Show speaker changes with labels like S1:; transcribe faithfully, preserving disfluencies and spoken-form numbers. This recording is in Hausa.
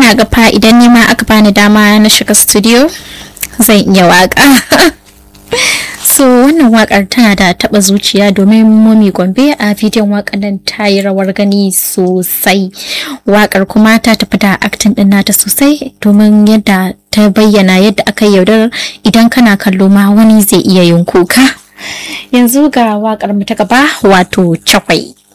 S1: ina ga fa idan ni ma aka bani dama na shiga studio zan iya waka. So wannan wakar tana da taba zuciya domin Mummy Gombe a bidiyon wakar nan ta yi rawar gani sosai. Wakar kuma ta tafi da acting din nata sosai domin yadda ta bayyana yadda aka yaudar idan kana kallo ma wani zai iya yin kuka. Yanzu ga wakar mu ta gaba wato Chakwai.